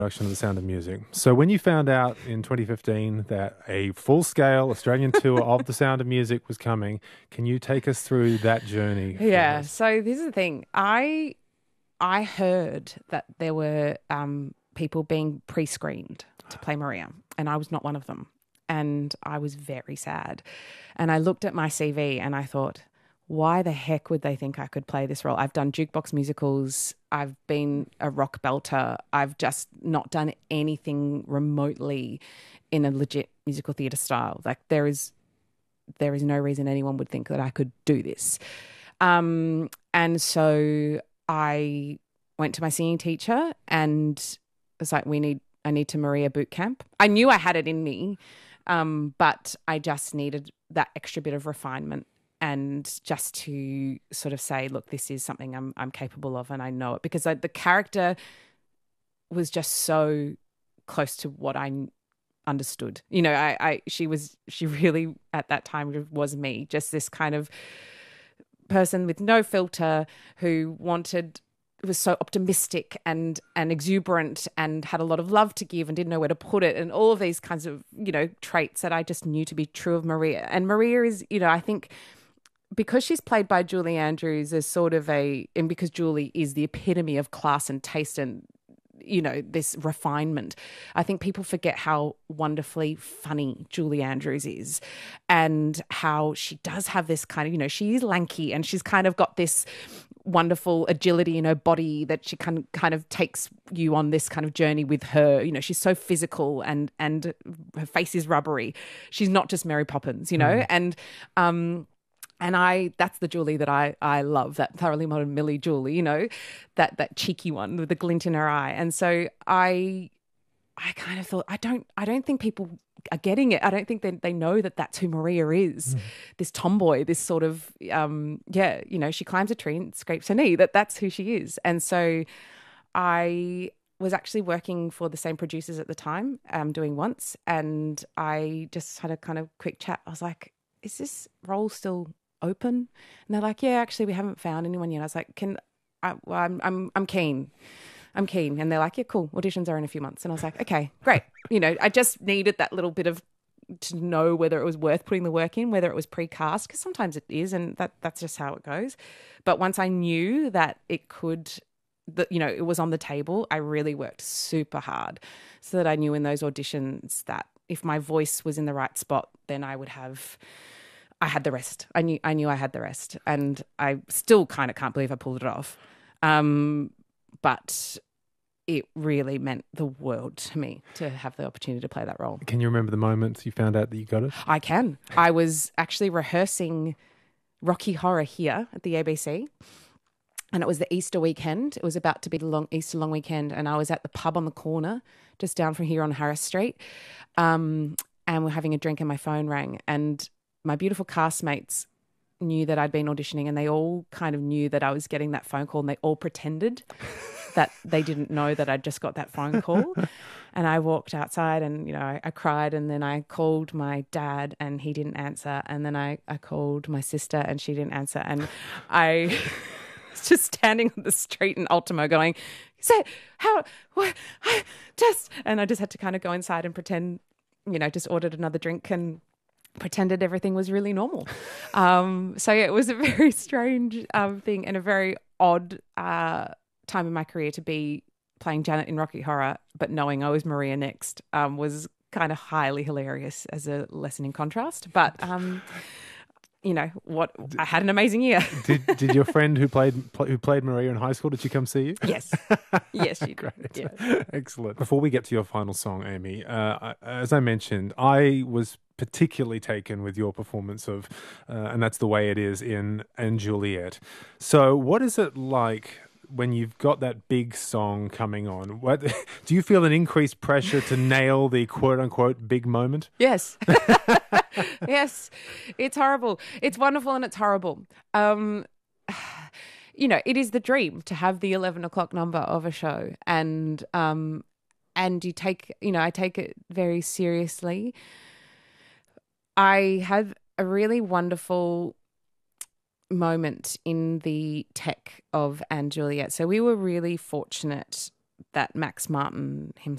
production of The Sound of Music. So when you found out in 2015 that a full-scale Australian tour of The Sound of Music was coming, can you take us through that journey? Yeah. So this is the thing. I heard that there were people being pre-screened to play Maria, and I was not one of them. And I was very sad. And I looked at my CV and I thought, why the heck would they think I could play this role? I've done jukebox musicals. I've been a rock belter. I've just not done anything remotely in a legit musical theatre style. Like there is no reason anyone would think that I could do this. And so I went to my singing teacher and was like, I need to Maria boot camp. I knew I had it in me, but I just needed that extra bit of refinement and just to sort of say, look, this is something I'm capable of and I know it, because the character was just so close to what I understood. You know, she really at that time was me, just this kind of person with no filter who was so optimistic and exuberant and had a lot of love to give and didn't know where to put it, and all of these kinds of, you know, traits that I just knew to be true of Maria. And Maria is, you know, I think because she's played by Julie Andrews as sort of and because Julie is the epitome of class and taste and, you know, this refinement, I think people forget how wonderfully funny Julie Andrews is and how she does have this kind of, you know, she is lanky and she's kind of got this wonderful agility in her body that she kind of takes you on this kind of journey with her. You know, she's so physical and her face is rubbery. She's not just Mary Poppins, you know, and that's the Julie that I love, that thoroughly modern Millie Julie, you know, that cheeky one with the glint in her eye. And so I kind of thought, I don't think people are getting it. I don't think they know that that's who Maria is, this tomboy, this sort of, you know, she climbs a tree and scrapes her knee, that's who she is. And so I was actually working for the same producers at the time, doing Once, and I just had a kind of quick chat. I was like, is this role still open? And they're like, yeah, actually we haven't found anyone yet. I was like, I'm keen. I'm keen. And they're like, yeah, cool. Auditions are in a few months. And I was like, okay, great. You know, I just needed that little bit of to know whether it was worth putting the work in, whether it was pre-cast, because sometimes it is, and that's just how it goes. But once I knew that you know, it was on the table, I really worked super hard so that I knew in those auditions that if my voice was in the right spot, then I had the rest. I knew I had the rest, and I still kind of can't believe I pulled it off. But it really meant the world to me to have the opportunity to play that role. Can you remember the moment you found out that you got it? I can. I was actually rehearsing Rocky Horror here at the ABC, and it was the Easter weekend. It was about to be the Easter long weekend, and I was at the pub on the corner just down from here on Harris Street, and we're having a drink and my phone rang, and my beautiful castmates knew that I'd been auditioning, and they all kind of knew that I was getting that phone call, and they all pretended that they didn't know that I'd just got that phone call. And I walked outside and, you know, I cried, and then I called my dad and he didn't answer. And then I called my sister and she didn't answer. And I was just standing on the street in Ultimo going, and I just had to kind of go inside and pretend, you know, just ordered another drink and pretended everything was really normal. So yeah, it was a very strange thing and a very odd time in my career to be playing Janet in Rocky Horror, but knowing I was Maria next was kind of highly hilarious as a lesson in contrast. But you know what? I had an amazing year. Did your friend who played Maria in high school, did she come see you? Yes, yes, she did. Great, Yeah. Excellent. Before we get to your final song, Amy, as I mentioned, I was particularly taken with your performance of, and that's the way it is in and Juliet. So, what is it like when you've got that big song coming on? What do you feel an increased pressure to nail the quote unquote big moment? Yes. Yes. It's horrible. It's wonderful and it's horrible. You know, it is the dream to have the 11 o'clock number of a show, and you take, you know, I take it very seriously. I had a really wonderful moment in the tech of And Juliet. So we were really fortunate that Max Martin